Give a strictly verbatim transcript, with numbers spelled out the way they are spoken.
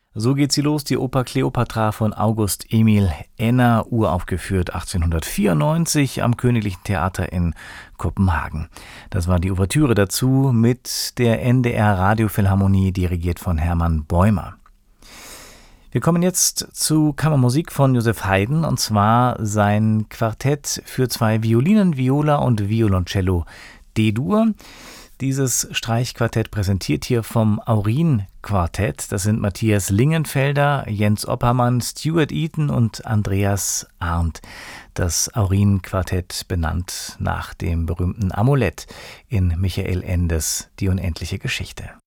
So geht sie los, die Oper Kleopatra von August Emil Enna, uraufgeführt achtzehnhundertvierundneunzig am Königlichen Theater in Kopenhagen. Das war die Ouvertüre dazu mit der N D R Radiophilharmonie, dirigiert von Hermann Bäumer. Wir kommen jetzt zu Kammermusik von Joseph Haydn, und zwar sein Quartett für zwei Violinen, Viola und Violoncello D-Dur. Dieses Streichquartett präsentiert hier vom Aurin-Quartett. Das sind Matthias Lingenfelder, Jens Oppermann, Stuart Eaton und Andreas Arndt. Das Aurin-Quartett benannt nach dem berühmten Amulett in Michael Endes Die unendliche Geschichte.